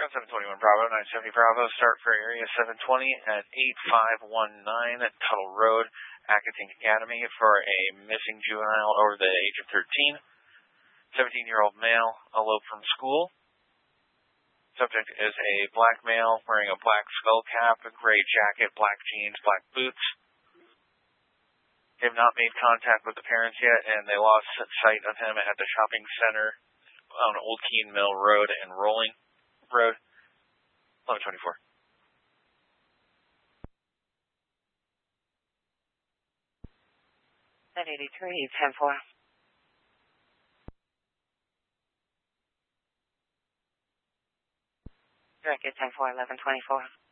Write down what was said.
Gun 721 Bravo, 970 Bravo, start for area 720 at 8519 Tuttle Road, Accoting Academy for a missing juvenile over the age of 13. 17-year-old male, eloped from school. Subject is a black male wearing a black skull cap, a gray jacket, black jeans, black boots. They have not made contact with the parents yet, and they lost sight of him at the shopping center on Old Keene Mill Road and Rolling Road. 1124. 1083, 10-4. Direct 10-4, 1124.